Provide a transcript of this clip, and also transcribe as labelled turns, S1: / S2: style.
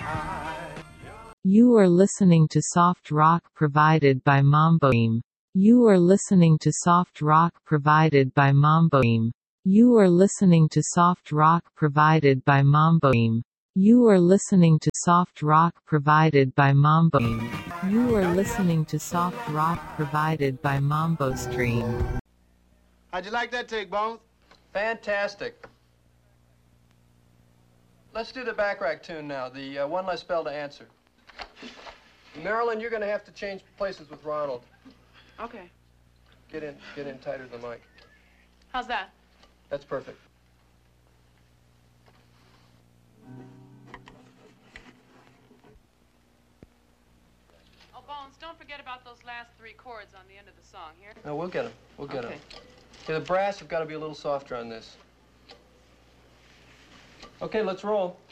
S1: You are listening to soft rock provided by Mamboim. You are listening to soft rock provided by Mamboim. You are listening to soft rock provided by Mamboim. You are listening to soft rock provided by Mamboim. You are listening to soft rock provided by Mambo Stream.
S2: How'd you like that take, Bones?
S3: Fantastic. Let's do the Backrack tune now, the One Less Spell to Answer. Marilyn, you're going to have to change places with Ronald.
S4: Okay.
S3: Get in tighter to the mic.
S4: How's that?
S3: That's perfect.
S4: Oh, Bones, don't forget about those last 3 chords on the end of the song, here?
S3: No, we'll get them. We'll get them.
S4: Okay.
S3: Okay, the brass have got to be a little softer on this. Okay, let's roll.